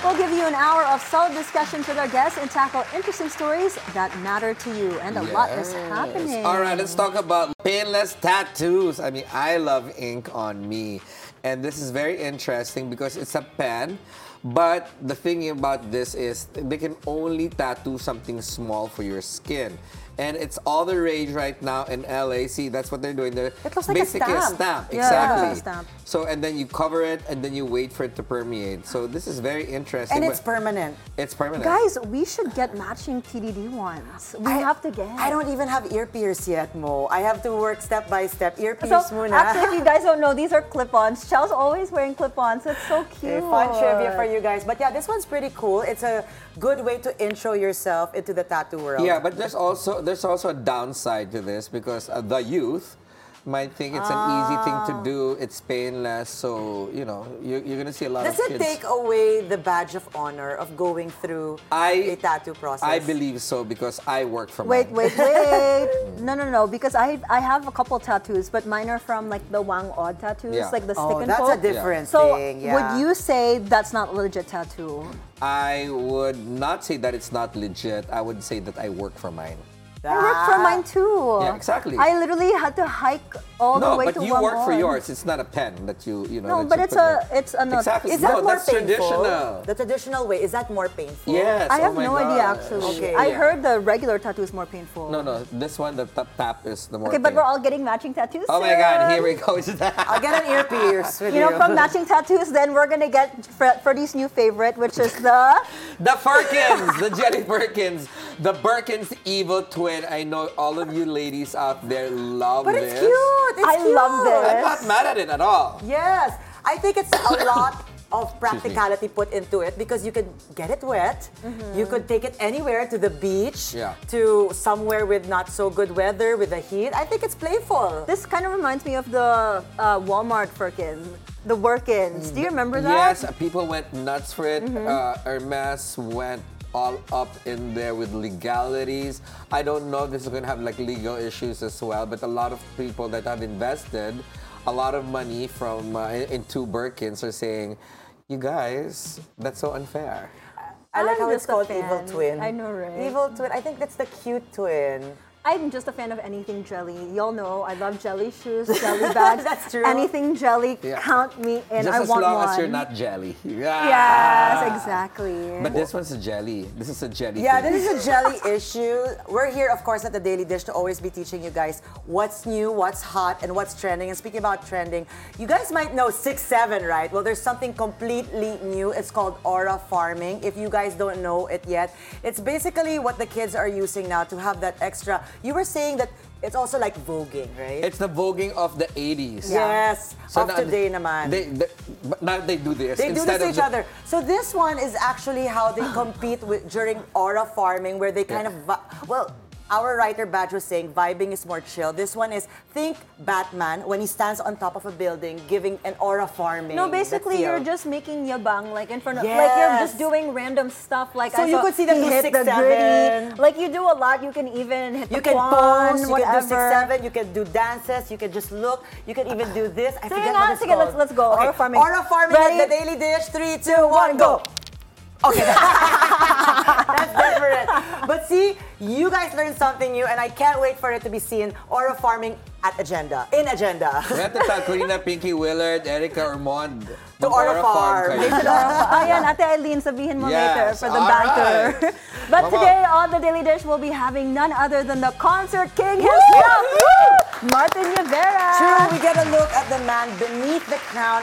We'll give you an hour of solid discussions with our guests and tackle interesting stories that matter to you. And a lot is happening. All right, let's talk about painless tattoos. I mean, I love ink on me. And this is very interesting because it's a pen. But the thing about this is they can only tattoo something small for your skin. And it's all the rage right now in LA. See, that's what they're doing. It looks like basically a stamp. Exactly. Yeah, a stamp. So, and then you cover it, and then you wait for it to permeate. So this is very interesting. And it's permanent. It's permanent. Guys, we should get matching TDD ones. We have to get. I don't even have ear pierce yet, Mo. I have to work step by step. Ear pierce So, muna. actually, if you guys don't know, these are clip-ons. Chel's always wearing clip-ons. It's so cute. Fun trivia for you guys. But yeah, this one's pretty cool. It's a good way to intro yourself into the tattoo world. Yeah, but there's also a downside to this because the youth might think it's an easy thing to do. It's painless, so you know you're gonna see a lot Does of it kids. take away the badge of honor of going through a tattoo process? I believe so because I work for Wait. mine. No. Because I have a couple tattoos, but mine are from like the Wang Od tattoos, Yeah. like the stick and that's poke. a different So, thing. Yeah. would you say that's not a legit tattoo? I would not say that it's not legit. I would say that I work for mine. I work for mine too. Yeah, exactly. I literally had to hike all the No, way but to you Wang work for Od. yours. It's not a pen that you know. No, that but you it's put there. it's a Exactly. Is that No, more that's painful? traditional. The traditional way, is that more painful? Yes. I have oh my no idea gosh. actually. Okay. I Yeah. heard the regular tattoo is more painful. No. This one, the tap is the more. Okay, but painful. we're all getting matching tattoos. Oh my God! Here we soon. go. I'll get an ear pierce with You know, from matching tattoos, then we're gonna get Freddie's new favorite, which is the The Firkins, the Jelly Firkins, the Birkins evil twin. I know all of you ladies out there love But this. it's cute. It's I cute. love this. I'm not mad at it at all. Yes. I think it's a lot of practicality put into it because you could get it wet. You could take it anywhere, to the beach, Yeah. to somewhere with not so good weather, with the heat. I think it's playful. This kind of reminds me of the Walmart Firkins, the Workins. Do you remember that? Yes, people went nuts for it. Hermes went all up in there with legalities. I don't know if this is going to have like legal issues as well, but a lot of people that have invested a lot of money from into Birkins are saying, you guys, that's so unfair. I like I'm how it's just a called fan. Evil Twin. I know, right? Evil Twin. I think that's the cute twin. I'm just a fan of anything jelly. Y'all know I love jelly shoes, jelly bags. That's true. Anything jelly, Yeah. count me in. Just I as want long one. as you're not jelly. Yes, exactly. But this one's a jelly. This is a jelly. Yeah, thing. this is a jelly issue. We're here, of course, at the Daily Dish to always be teaching you guys what's new, what's hot, and what's trending. And speaking about trending, you guys might know 6'7", right? Well, there's something completely new. It's called aura farming. If you guys don't know it yet, it's basically what the kids are using now to have that extra. You were saying that it's also like voguing, right? It's the voguing of the 80s. Yes, of now today naman. But now they do this. They do this instead to of each other. So this one is actually how they compete with during aura farming, where they kind of our writer Badge was saying vibing is more chill. This one is, think Batman when he stands on top of a building giving an aura farming. No, basically feel. you're just making yabang like in front of, like Yes. you're just doing random stuff. Like So I you saw could see them he do hit the 6'7". gritty. Like you do a lot. You can even hit You the can quan, pose, you whatever. can do 6'7", you can do dances, you can just look, you can even do this. I forget what it's Sige, called. let's go. Okay. Aura farming. Aura farming Ready? at the Daily Dish. 3, 2, 1, go. Okay, that's different. But see, you guys learned something new, and I can't wait for it to be seen. Aura farming at Agenda. In Agenda. We have to tell Karina, Pinky, Willard, Erica, Ormond. To Aura Farm. kayo. They should ayan, Ate Eileen, sabihin mo later Yes, for the all banter. right. But Come today on the Daily Dish, we'll be having none other than the concert king himself, Martin Rivera. True, we get a look at the man beneath the crown